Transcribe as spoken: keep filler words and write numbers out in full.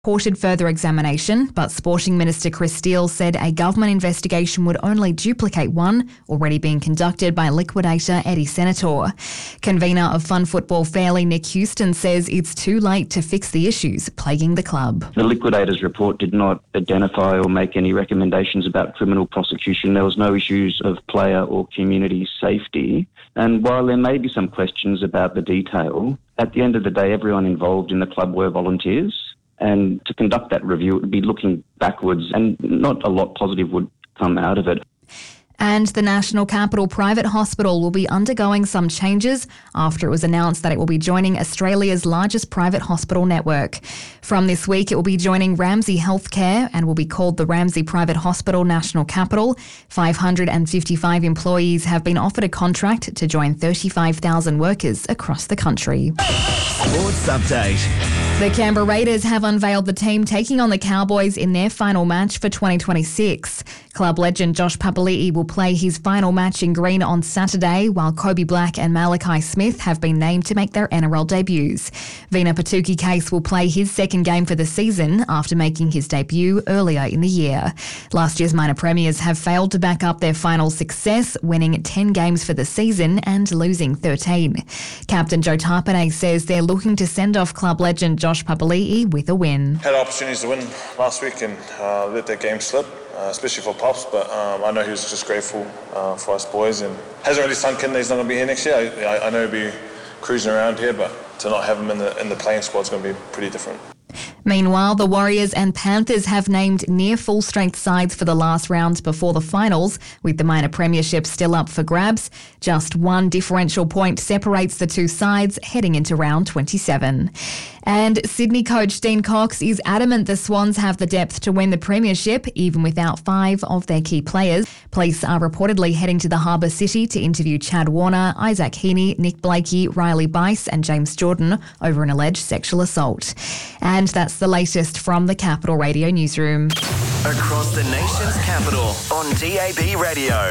Reported further examination, but Sporting Minister Chris Steele said a government investigation would only duplicate one already being conducted by liquidator Eddie Senator. Convener of Fun Football Fairly, Nick Houston, says it's too late to fix the issues plaguing the club. The liquidator's report did not identify or make any recommendations about criminal prosecution. There was no issues of player or community safety. And while there may be some questions about the detail, at the end of the day, everyone involved in the club were volunteers. And to conduct that review, it would be looking backwards, and not a lot positive would come out of it. And the National Capital Private Hospital will be undergoing some changes after it was announced that it will be joining Australia's largest private hospital network. From this week, it will be joining Ramsay Health Care and will be called the Ramsay Private Hospital National Capital. five hundred fifty-five employees have been offered a contract to join thirty-five thousand workers across the country. Sports Update. The Canberra Raiders have unveiled the team taking on the Cowboys in their final match for twenty twenty-six. Club legend Josh Papali'i will play his final match in green on Saturday, while Kobe Black and Malachi Smith have been named to make their N R L debuts. Vina Patuki-Case will play his second game for the season after making his debut earlier in the year. Last year's minor premiers have failed to back up their final success, winning ten games for the season and losing thirteen. Captain Joe Tarpanay says they're looking to send off club legend Josh Papali'i with a win. Had opportunities to win last week and uh, let that game slip. Uh, especially for Pops, but um, I know he was just grateful uh, for us boys, and hasn't really sunk in that he's not going to be here next year. I, I, I know he'll be cruising around here, but to not have him in the in the playing squad is going to be pretty different. Meanwhile, the Warriors and Panthers have named near full-strength sides for the last round before the finals, with the minor premiership still up for grabs. Just one differential point separates the two sides heading into round twenty-seven. And Sydney coach Dean Cox is adamant the Swans have the depth to win the premiership, even without five of their key players. Police are reportedly heading to the Harbour City to interview Chad Warner, Isaac Heaney, Nick Blakey, Riley Bice and James Jordan over an alleged sexual assault. And that's the latest from the Capital Radio newsroom. Across the nation's capital on D A B Radio.